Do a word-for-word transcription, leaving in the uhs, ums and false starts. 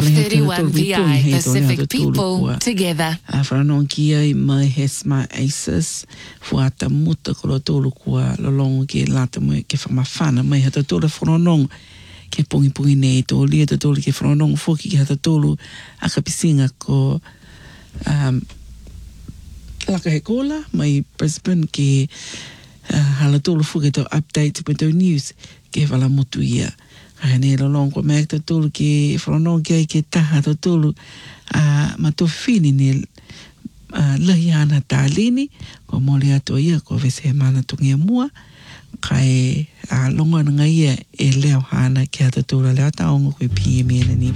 five thirty-one V I Pacific people together. A whanong ki ai mai Hesma Aces fuata muta ko lo tolu kua lolongo ki lata mai ke whamawhana mai hata tolu whanonong ke pungi pungi nei tō lia ta tolu ke whanonong foki ki hata tolu a ka pisinga ko um, laka he kola mai Brisbane ke uh, hala tolu fuki tō update pe tō news ke wala mutu ia. Hane lolong ko mek to tulu ki frono ki ke taha to tulu a ma to fini ni lahiana talini ko mole ato ia ko vese mana tungia mua kai a longo nga ia e leo hana ki ata tulu le ata ongo ko pi mi ni